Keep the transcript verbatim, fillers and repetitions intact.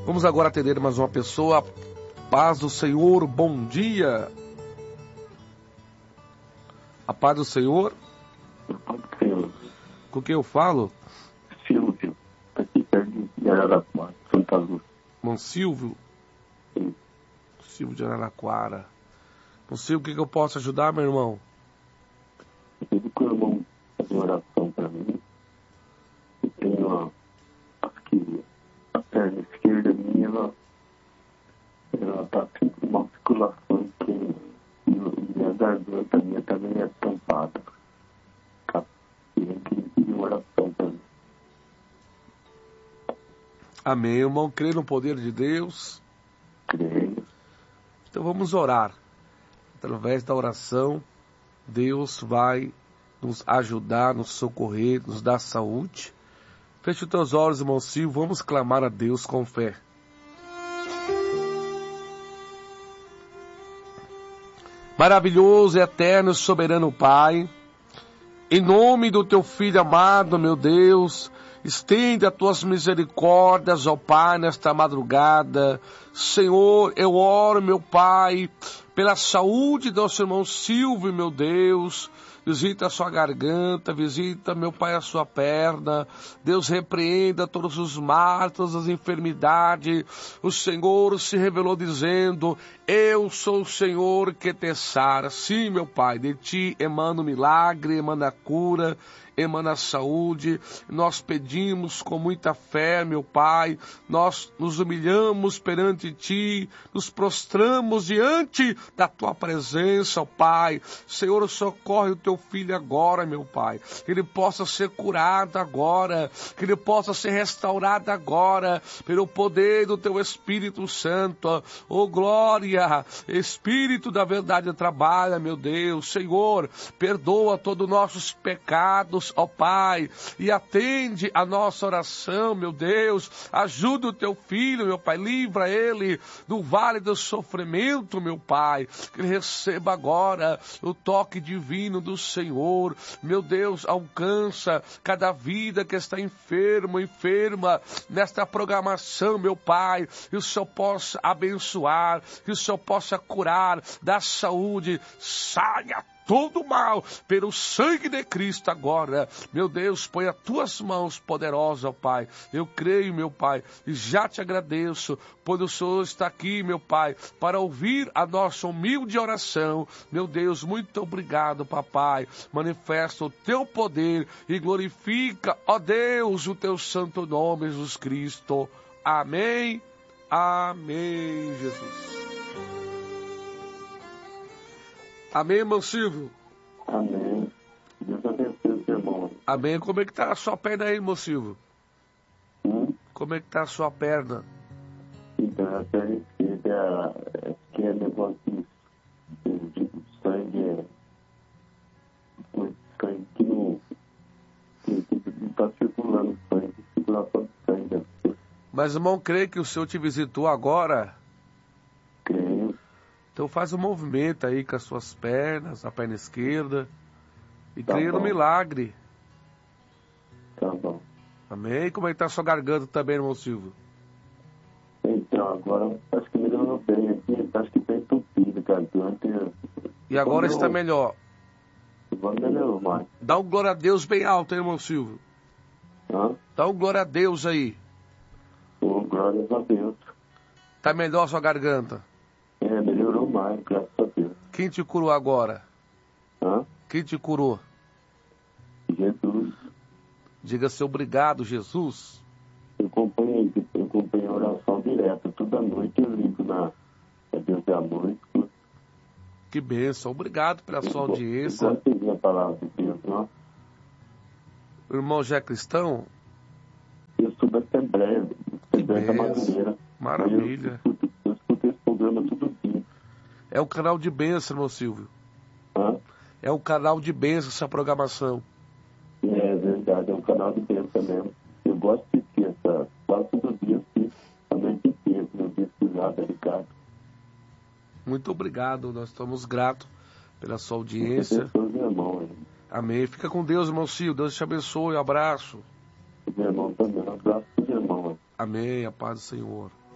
Vamos agora atender mais uma pessoa. Paz do Senhor, bom dia. A paz do Senhor. Senhor. Com quem eu falo? Silvio, aqui perto de Araraquara, Santa Luz. Irmão Silvio? Sim. Silvio de Araraquara. Irmão Silvio, o que, que eu posso ajudar, meu irmão? Eu pedi que o irmão fazer uma oração para mim. Eu tenho uma, acho que a perna esquerda minha, ela ela está sempre com uma articulação que e a garganta minha também é tampada. Eu queria pedir uma oração para mim. Amém, irmão. Crê no poder de Deus? Creio. Então vamos orar. Através da oração, Deus vai nos ajudar, nos socorrer, nos dar saúde. Feche os teus olhos, irmão Silvio. Vamos clamar a Deus com fé. Maravilhoso, eterno e soberano Pai, em nome do teu Filho amado, meu Deus, estende as tuas misericórdias, ó Pai, nesta madrugada. Senhor, eu oro, meu Pai, pela saúde do nosso irmão Silvio, meu Deus. Visita a sua garganta, visita, meu Pai, a sua perna. Deus, repreenda todos os males, todas as enfermidades. O Senhor se revelou dizendo: eu sou o Senhor que te sara. Sim, meu Pai, de ti emana o milagre, emana a cura, emana a saúde. Nós pedimos com muita fé, meu Pai, nós nos humilhamos perante ti, nos prostramos diante da tua presença, ó Pai. Senhor, socorre o teu filho agora, meu Pai, que ele possa ser curado agora, que ele possa ser restaurado agora, pelo poder do teu Espírito Santo. Oh glória, Espírito da verdade trabalha, meu Deus. Senhor, perdoa todos os nossos pecados, ó Pai, e atende a nossa oração, meu Deus. Ajuda o teu filho, meu Pai, livra ele do vale do sofrimento, meu Pai, que ele receba agora o toque divino do Senhor. Meu Deus, alcança cada vida que está enfermo, enferma, nesta programação, meu Pai, que o Senhor possa abençoar, que o Senhor possa curar, dar saúde, saia todo mal, pelo sangue de Cristo agora. Meu Deus, põe as tuas mãos poderosas, ó Pai. Eu creio, meu Pai, e já te agradeço, pois o Senhor está aqui, meu Pai, para ouvir a nossa humilde oração. Meu Deus, muito obrigado, papai. Manifesta o teu poder e glorifica, ó Deus, o teu santo nome, Jesus Cristo. Amém. Amém, Jesus. Amém, irmão Silvio? Amém. Deus abençoe o irmão. Amém. Como é que tá a sua perna aí, irmão Silvio? Hum? Como é que tá a sua perna? Então, a perna esquerda é que é negócio de, de, de sangue, é o sangue que não está circulando sangue, circulação de sangue. Mas, irmão, creio que o Senhor te visitou agora. Creio. Então faz um movimento aí com as suas pernas, a perna esquerda, e Tá creia no bom. milagre. Tá bom. Amém? Como é que tá a sua garganta também, irmão Silvio? Então, agora acho que melhorou bem aqui, acho que tem entupido, garganta. E agora está melhor. Agora melhorou mais. Dá um glória a Deus bem alto, hein, irmão Silvio? Hã? Dá um glória a Deus aí. Oh, glórias a Deus. Tá melhor a sua garganta? É, melhorou mais, graças a Deus. Quem te curou agora? Hã? Quem te curou? Jesus. Diga-se obrigado, Jesus. Eu acompanhei, eu acompanhei a oração direta. Toda noite eu ligo na é Deus é Amor. Que bênção. Obrigado pela sua audiência. Eu gosto de ouvir a palavra de Deus, não? O irmão já é cristão? Eu sou da Assembleia, Assembleia da Madureira. Maravilha. Eu escuto, eu escuto esse programa todo dia. É um canal de bênção, irmão Silvio. Hã? É um canal de bênção essa programação. É verdade, é um canal de bênção mesmo. Eu gosto de assistir essa, quase todo dia, assim, a noite inteira, meu dia pesquisado, Ricardo. Muito obrigado, nós estamos gratos pela sua audiência. Seus irmãos, hein? Amém. Fica com Deus, irmão Silvio. Deus te abençoe. Um abraço. Os irmãos também, um abraço para os irmãos. Amém. A paz do Senhor.